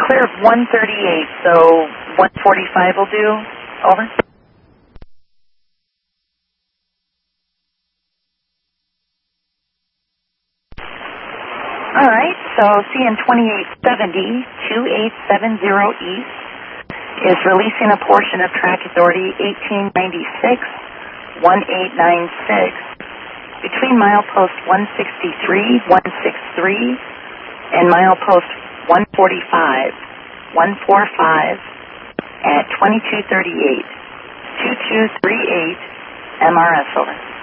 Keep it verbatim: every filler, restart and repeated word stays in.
clear of one thirty-eight, so one forty-five will do. Over. All right, so C N twenty-eight seventy, two eight seven zero East is releasing a portion of track authority eighteen ninety-six, eighteen ninety-six between milepost one sixty-three, one sixty-three and milepost one forty-five, one forty-five at twenty-two thirty-eight, twenty-two thirty-eight M R S, over.